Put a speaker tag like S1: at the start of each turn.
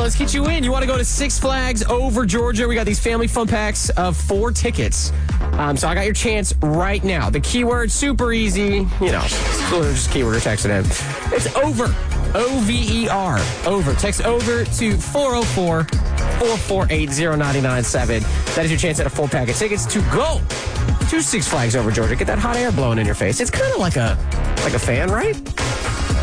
S1: let's get you in. You want to go to Six Flags over Georgia? We got these family fun packs of 4 tickets. So I got your chance right now. The keyword, super easy. Just keyword or text it in. It's over. O-V-E-R. Over. Text over to 404-448-0997. That is your chance at a full pack of tickets to go to Six Flags over Georgia. Get that hot air blowing in your face. It's kind of like a fan, right?